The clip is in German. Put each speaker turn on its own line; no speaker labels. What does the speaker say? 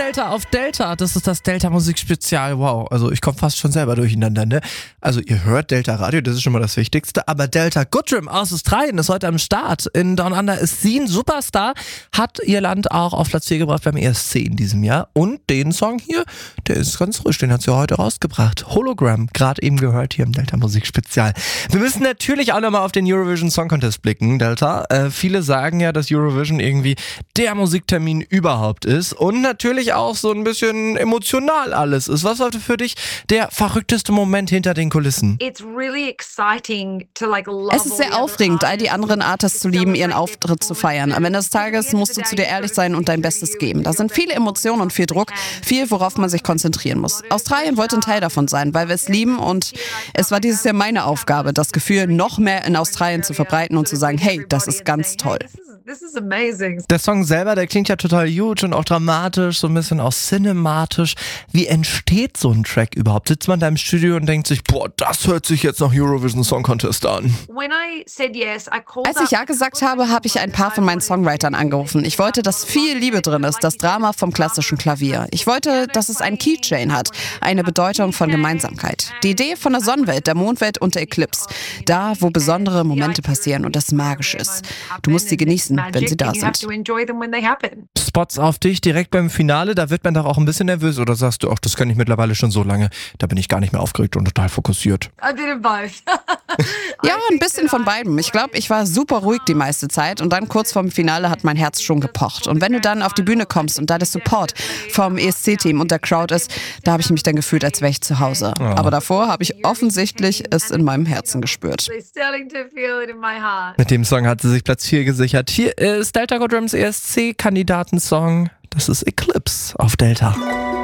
Delta auf Delta. Das ist das Delta Musikspezial. Wow, also ich komme fast schon selber durcheinander, ne? Also ihr hört Delta Radio, das ist schon mal das Wichtigste. Aber Delta Goodrem aus Australien ist heute am Start. In Down Under ist sie ein Superstar. Hat ihr Land auch auf Platz 4 gebracht beim ESC in diesem Jahr. Und den Song hier, der ist ganz frisch, den hat sie heute rausgebracht. Hologram, gerade eben gehört hier im Delta Musikspezial. Wir müssen natürlich auch nochmal auf den Eurovision Song Contest blicken, Delta. Viele sagen ja, dass Eurovision irgendwie der Musiktermin überhaupt ist und natürlich auch so ein bisschen emotional alles ist. Was war für dich der verrückteste Moment hinter den Kulissen?
Es
ist sehr aufregend, all die anderen Artists zu lieben, ihren Auftritt zu feiern. Am Ende des Tages musst du zu dir ehrlich sein und dein Bestes geben. Da sind viele Emotionen und viel Druck, viel, worauf man sich konzentrieren muss. Australien wollte ein Teil davon sein, weil wir es lieben und es war dieses Jahr meine Aufgabe, das Gefühl noch mehr in Australien zu verbreiten und zu sagen, hey, das ist ganz toll.
Der Song selber, der klingt ja total huge und auch dramatisch, so ein bisschen auch cinematisch. Wie entsteht so ein Track überhaupt? Sitzt man da im Studio und denkt sich, boah, das hört sich jetzt nach Eurovision Song Contest an?
Als ich Ja gesagt habe, habe ich ein paar von meinen Songwritern angerufen. Ich wollte, dass viel Liebe drin ist, das Drama vom klassischen Klavier. Ich wollte, dass es ein Keychain hat, eine Bedeutung von Gemeinsamkeit. Die Idee von der Sonnenwelt, der Mondwelt und der Eclipse. Da, wo besondere Momente passieren und das magisch ist. Du musst sie genießen, wenn sie da sind.
Spots auf dich direkt beim Finale, da wird man doch auch ein bisschen nervös, oder sagst du, ach, das kenne ich mittlerweile schon so lange, da bin ich gar nicht mehr aufgeregt und total fokussiert?
Ja, ein bisschen von beidem. Ich glaube, ich war super ruhig die meiste Zeit und dann kurz vorm Finale hat mein Herz schon gepocht. Und wenn du dann auf die Bühne kommst und da der Support vom ESC-Team und der Crowd ist, da habe ich mich dann gefühlt, als wäre ich zu Hause.
Oh.
Aber davor habe ich offensichtlich es in meinem Herzen gespürt.
Mit dem Song hat sie sich Platz 4 gesichert. Hier ist Delta Goodrems ESC-Kandidatensong. Das ist Eclipse auf Delta.